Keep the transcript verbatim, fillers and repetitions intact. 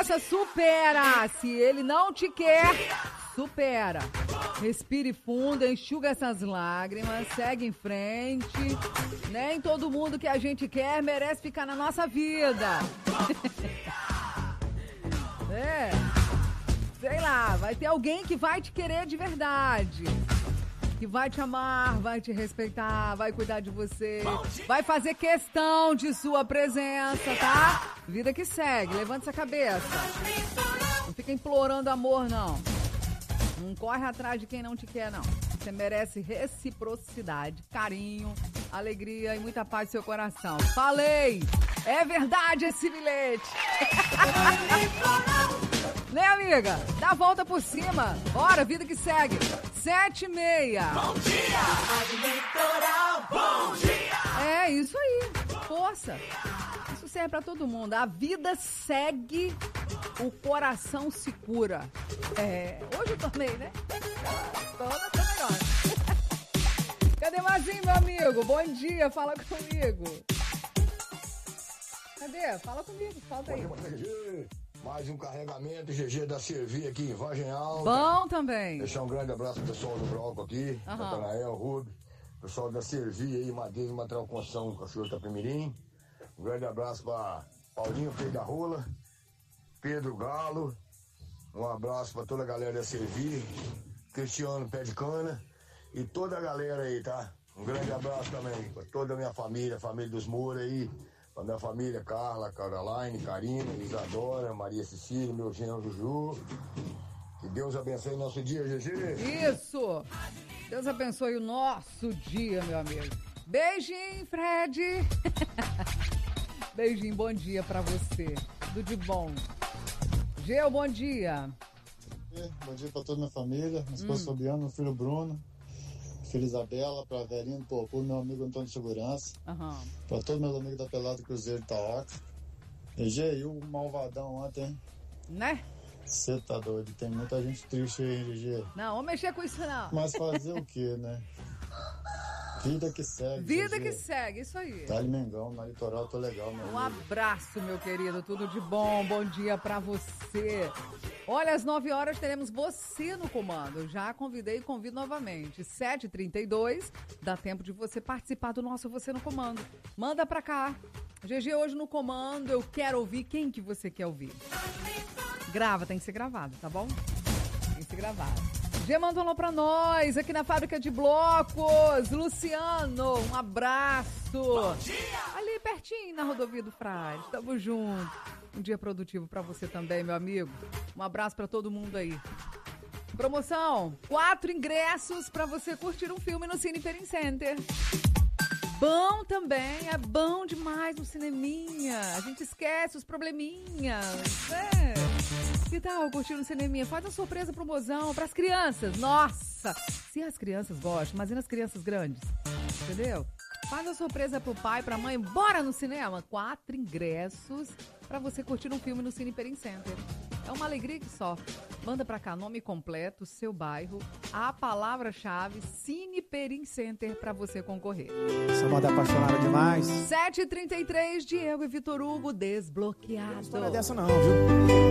cabeça, supera. Se ele não te quer, supera. Respire fundo, enxuga essas lágrimas, segue em frente. Nem todo mundo que a gente quer merece ficar na nossa vida. É. Sei lá, vai ter alguém que vai te querer de verdade. Que vai te amar, vai te respeitar, vai cuidar de você, vai fazer questão de sua presença, tá? Vida que segue, levanta essa cabeça. Não fica implorando amor, não. Não corre atrás de quem não te quer, não. Você merece reciprocidade, carinho, alegria e muita paz no seu coração. Falei! É verdade esse bilhete! Né, amiga? Dá a volta por cima. Bora, vida que segue. Sete e meia. Bom dia! Litoral, bom dia! É, isso aí. Força. Isso serve pra todo mundo. A vida segue, o coração se cura. É, hoje eu tomei, né? Toda tá melhor. Cadê Mazinho, meu amigo? Bom dia, fala comigo. Cadê? Fala comigo, falta aí. Mais um carregamento, G G da Servi aqui em Vargem Alta. Bom também. Deixar um grande abraço pro pessoal do Broco aqui, uhum. Natanael, Rubi, pessoal da Servi aí, Madeira, Material Construção, Cachorro Itapemirim. Um grande abraço pra Paulinho Feio da Rola, Pedro Galo, um abraço pra toda a galera da Servi, Cristiano Pé de Cana e toda a galera aí, tá? Um grande abraço também pra toda a minha família, a família dos Moura aí. A minha família, Carla, Caroline, Karina, Isadora, Maria Cecília, meu genro Juju. Que Deus abençoe o nosso dia, G G. Isso! Deus abençoe o nosso dia, meu amigo. Beijinho, Fred. Beijinho, bom dia pra você. Tudo de bom. Geu, bom dia. Bom dia pra toda a minha família. Minha esposa hum. Fabiana, meu filho Bruno. Filha Isabela, pra velhinho do Popô, meu amigo Antônio de Segurança. Uhum. Pra todos meus amigos da Pelada Cruzeiro Itaoca. E G, e o malvadão ontem? Né? Você tá doido, tem muita gente triste aí, G G. Não, vamos mexer com isso não. Mas fazer o quê, né? Vida que segue. Vida G G. que segue, isso aí. Tá Mengão, na Litoral, tô legal, meu Um amigo. abraço, meu querido, tudo de bom, bom dia pra você. Olha, às nove horas teremos você no comando. Já convidei e convido novamente. sete e trinta e dois, dá tempo de você participar do nosso Você no Comando. Manda pra cá. G G, hoje no comando, eu quero ouvir quem que você quer ouvir. Grava, tem que ser gravado, tá bom? Tem que ser gravado. G mandou lá pra nós, aqui na Fábrica de Blocos. Luciano, um abraço. Bom dia! Ali pertinho, na rodovia do Frade. Tamo junto. Um dia produtivo pra você também, meu amigo. Um abraço pra todo mundo aí. Promoção, quatro ingressos pra você curtir um filme no Cine Perim Center. Bom também, é bom demais no cineminha. A gente esquece os probleminhas. É. Que tal curtir no cineminha? Faz uma surpresa pro mozão, pras crianças. Nossa! Se as crianças gostam, imagina as crianças grandes. Entendeu? Faz uma surpresa pro pai, pra mãe. Bora no cinema! Quatro ingressos pra você curtir um filme no Cine Perim Center. É uma alegria que só. Manda pra cá nome completo, seu bairro, a palavra-chave Cine Perim Center pra você concorrer. Essa moda é apaixonada demais. sete e trinta e três, Diego e Vitor Hugo desbloqueado. Não é dessa não, viu?